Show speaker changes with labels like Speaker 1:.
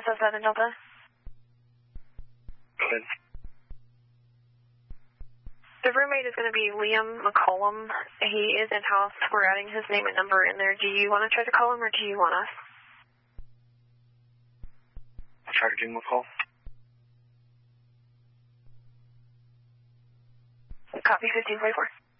Speaker 1: SO7 Delta.
Speaker 2: Good.
Speaker 1: The roommate is going to be Liam McCollum. He is in-house. We're adding his name and number in there. Do you want to try to call him or do you want us?
Speaker 2: I'll try to give him a call.
Speaker 1: Copy 1544.